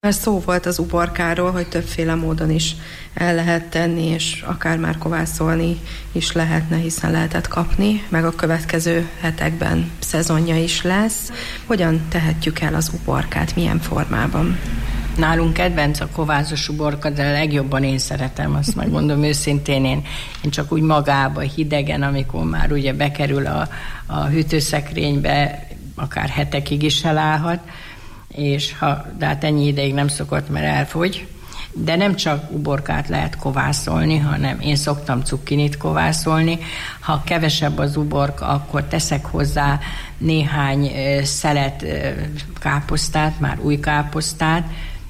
Már szó volt az uborkáról, hogy többféle módon is el lehet tenni, és akár már kovászolni is lehetne, hiszen lehetett kapni, meg a következő hetekben szezonja is lesz. Hogyan tehetjük el az uborkát, milyen formában? Nálunk kedvenc a kovászos uborka, de a legjobban én szeretem, azt megmondom őszintén, én csak úgy magába, hidegen, amikor már ugye bekerül a hűtőszekrénybe, akár hetekig is elállhat, de hát ennyi ideig nem szokott, mert elfogy. De nem csak uborkát lehet kovászolni, hanem én szoktam cukkinit kovászolni. Ha kevesebb az uborka, akkor teszek hozzá néhány szelet káposztát, már új káposztát,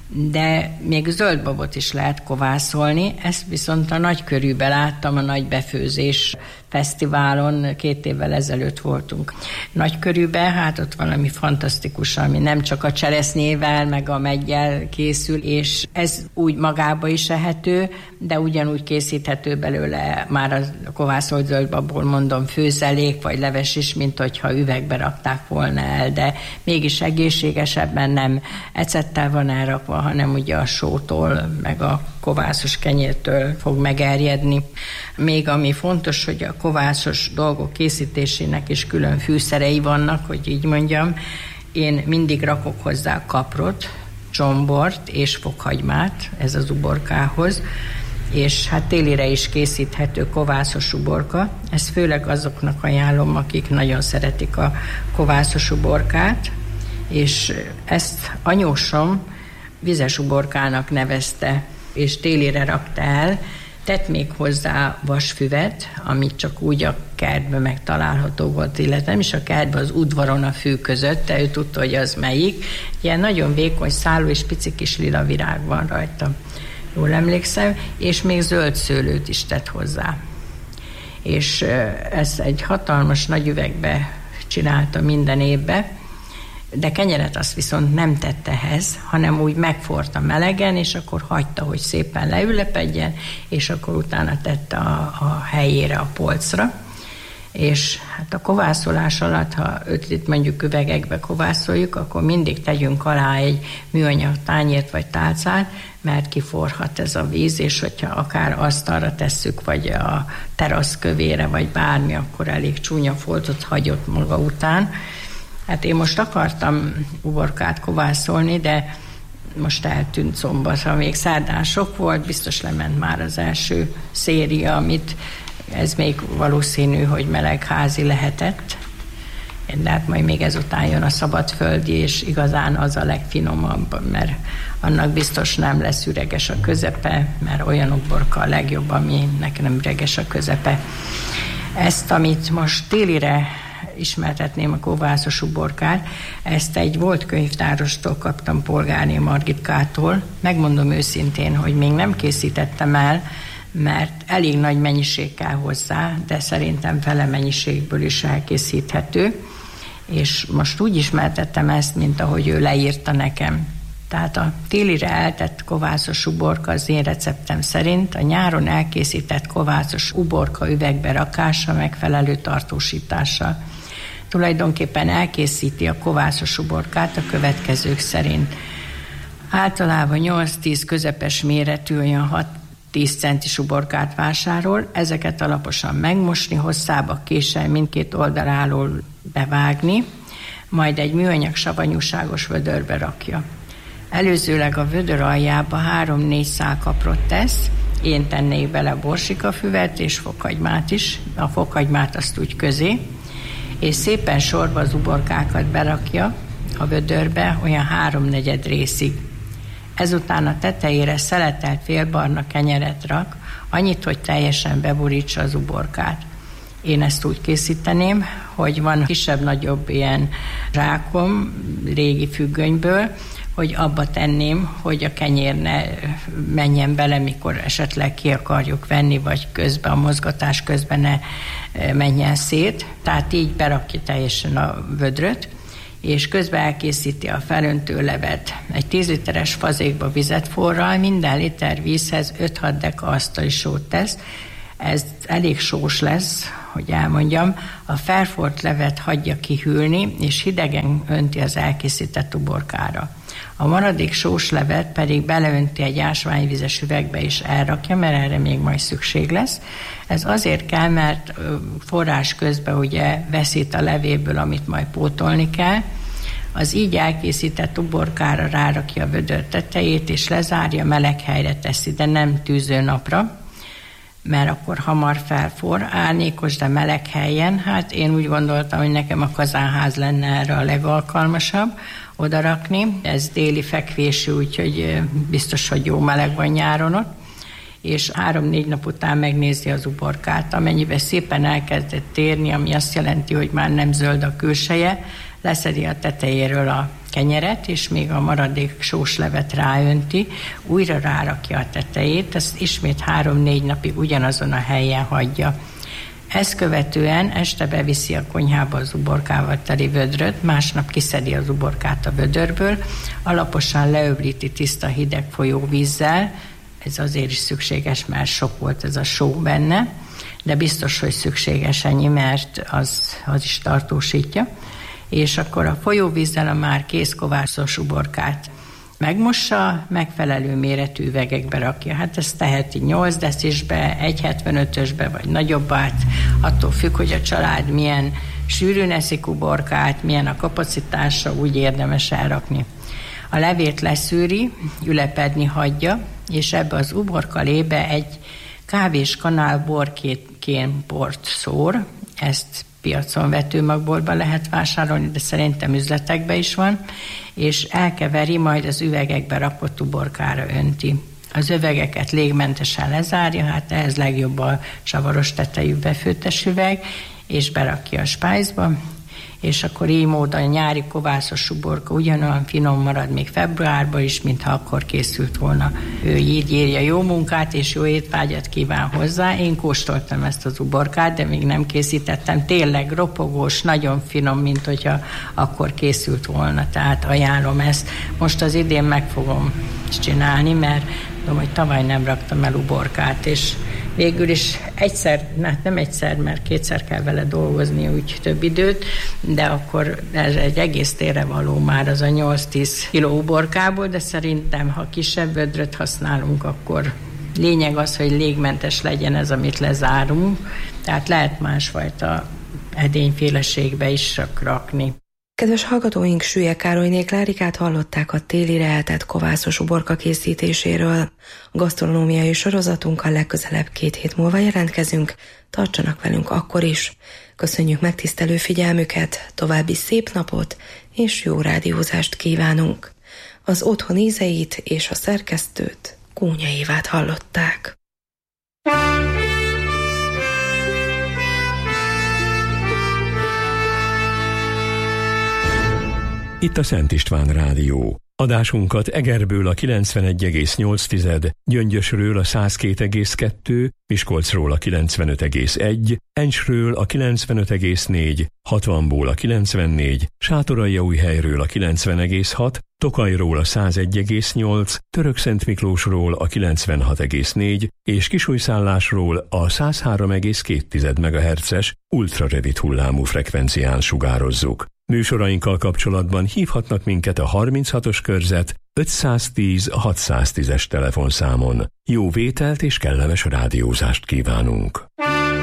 de még zöldbabot is lehet kovászolni. Ezt viszont a Nagykörűben láttam, a Nagy Befőzés fesztiválon, 2 évvel ezelőtt voltunk Nagykörűben, hát ott valami fantasztikus, ami nem csak a cseresznyével, meg a meggyel készül, és ez úgy magába is ehető, de ugyanúgy készíthető belőle már a kovászolt zöldbabból, mondom, főzelék vagy leves is, mint hogyha üvegbe rakták volna el, de mégis egészségesebben, nem ecettel van elrakva, hanem ugye a sótól, meg a kovászos kenyértől fog megerjedni. Még ami fontos, hogy a kovászos dolgok készítésének is külön fűszerei vannak, hogy így mondjam. Én mindig rakok hozzá kaprot, csombort és fokhagymát, ez az uborkához, és hát télire is készíthető kovászos uborka. Ezt főleg azoknak ajánlom, akik nagyon szeretik a kovászos uborkát, és ezt anyósom vizes uborkának nevezte, és télire rakta el. Tett még hozzá vasfüvet, amit csak úgy a kertben megtalálható volt, illetve nem is a kertben, az udvaron a fű között, de ő tudta, hogy az melyik. Ilyen nagyon vékony szálú és pici kis lila virág van rajta, jól emlékszem, és még zöld szőlőt is tett hozzá. És ez egy hatalmas nagy üvegbe csinálta minden évben, de kenyeret azt viszont nem tette ehhez, hanem úgy megforta melegen, és akkor hagyta, hogy szépen leülepedjen, és akkor utána tette a helyére, a polcra. És hát a kovászolás alatt, ha 5 lit mondjuk üvegekbe kovászoljuk, akkor mindig tegyünk alá egy műanyag tányért vagy tálcát, mert kiforhat ez a víz, és hogyha akár asztalra tesszük, vagy a terasz kövére, vagy bármi, akkor elég csúnya foltot hagyott maga után. Hát én most akartam uborkát kovászolni, de most eltűnt szombat, még szerdán sok volt, biztos lement már az első széria, amit ez még valószínű, hogy melegházi lehetett. De hát majd még ezután jön a szabadföldi, és igazán az a legfinomabb, mert annak biztos nem lesz üreges a közepe, mert olyan uborka a legjobb, aminek nem üreges a közepe. Ezt, amit most télire ismertetném, a kovászos uborkát, ezt egy volt könyvtárostól kaptam, Polgárné Margitkától. Megmondom őszintén, hogy még nem készítettem el, mert elég nagy mennyiség kell hozzá, de szerintem fele mennyiségből is elkészíthető, és most úgy ismertettem ezt, mint ahogy ő leírta nekem. Tehát a télire eltett kovászos uborka az én receptem szerint a nyáron elkészített kovászos uborka üvegbe rakása megfelelő tartósítással. Tulajdonképpen elkészíti a kovászos uborkát a következők szerint. Általában 8-10 közepes méretű, olyan 6-10 centis uborkát vásárol, ezeket alaposan megmosni, hosszába késsel mindkét oldaláról bevágni, majd egy műanyag savanyúságos vödörbe rakja. Előzőleg a vödör aljába 3-4 szál kaprot tesz, én tennék bele borsikafüvet és fokhagymát is, a fokhagymát azt úgy közé, és szépen sorba az uborkákat berakja a vödörbe olyan 3/4 részig. Ezután a tetejére szeletelt félbarna kenyeret rak, annyit, hogy teljesen beborítsa az uborkát. Én ezt úgy készíteném, hogy van kisebb-nagyobb ilyen zsákom régi függönyből, hogy abba tenném, hogy a kenyér ne menjen bele, mikor esetleg ki akarjuk venni, vagy közben, a mozgatás közben ne menjen szét. Tehát így berakja teljesen a vödröt, és közben elkészíti a felöntő levet. Egy 10 literes fazékba vizet forral, minden liter vízhez 5-6 deka asztali sót tesz. Ez elég sós lesz, hogy elmondjam, a felforrt levet hagyja kihűlni, és hidegen önti az elkészített uborkára. A maradék sós levet pedig beleönti egy ásványvizes üvegbe és elrakja, mert erre még majd szükség lesz. Ez azért kell, mert forrás közben ugye veszít a levéből, amit majd pótolni kell. Az így elkészített uborkára rárakja a vödör tetejét, és lezárja, meleg helyre teszi, de nem tűzőnapra, mert akkor hamar felforr. Árnyékos, de meleg helyen. Hát én úgy gondoltam, hogy nekem a kazánház lenne erre a legalkalmasabb oda rakni. Ez déli fekvésű, úgyhogy biztos, hogy jó meleg van nyáron ott. És 3-4 nap után megnézi az uborkát, amennyiben szépen elkezdett térni, ami azt jelenti, hogy már nem zöld a külseje, leszedi a tetejéről a kenyeret, és még a maradék sós levet ráönti, újra rárakja a tetejét, ezt ismét 3-4 napig ugyanazon a helyen hagyja. Ezt követően este beviszi a konyhába az uborkával teli vödröt, másnap kiszedi az uborkát a vödörből, alaposan leöblíti tiszta hideg folyóvízzel, ez azért is szükséges, mert sok volt ez a só benne, de biztos, hogy szükséges ennyi, mert az is tartósítja. És akkor a folyóvízzel a már kész kovászos uborkát megmossa, megfelelő méretű üvegekbe rakja. Hát ezt teheti 8 decisbe, 1,75-ösbe vagy nagyobbát, attól függ, hogy a család milyen sűrűn eszik uborkát, milyen a kapacitása, úgy érdemes elrakni. A levét leszűri, ülepedni hagyja, és ebbe az uborkalébe egy kávés kanál borkén bort szór, ezt piacon vetőmagboltban lehet vásárolni, de szerintem üzletekben is van, és elkeveri, majd az üvegekbe rakott uborkára önti. Az üvegeket légmentesen lezárja, hát ehhez legjobb a savaros tetejű befőttes üveg, és berakja a spájzba, és akkor így módon a nyári kovászos uborka ugyanolyan finom marad még februárban is, mintha akkor készült volna. Ő így írja, jó munkát és jó étvágyat kíván hozzá. Én kóstoltam ezt az uborkát, de még nem készítettem. Tényleg ropogós, nagyon finom, mint hogyha akkor készült volna. Tehát ajánlom ezt. Most az idén meg fogom csinálni, mert tudom, hogy tavaly nem raktam el uborkát, és végül is nem egyszer, mert 2-szer kell vele dolgozni, úgy több időt, de akkor ez egy egész térre való már az a 8-10 kiló uborkából, de szerintem, ha kisebb vödröt használunk, akkor lényeg az, hogy légmentes legyen ez, amit lezárunk, tehát lehet másfajta edényféleségbe is rakni. Kedves hallgatóink, Süllyek Károlyné Klárikát hallották a télire eltett kovászos uborka készítéséről. A gasztronómiai sorozatunkkal legközelebb 2 hét múlva jelentkezünk, tartsanak velünk akkor is. Köszönjük megtisztelő figyelmüket, további szép napot és jó rádiózást kívánunk. Az otthon ízeit és a szerkesztőt, Kónya Évát hallották. Itt a Szent István Rádió. Adásunkat Egerből a 91,8, Gyöngyösről a 102,2, Miskolcról a 95,1, Encsről a 95,4, Hatvanból a 94, Sátoraljaújhelyről a 90,6, Tokajról a 101,8, Törökszentmiklósról a 96,4 és Kisújszállásról a 103,2 MHz-es ultrarövid hullámú frekvencián sugározzuk. Műsorainkkal kapcsolatban hívhatnak minket a 36-os körzet 510 610-es telefonszámon. Jó vételt és kellemes rádiózást kívánunk!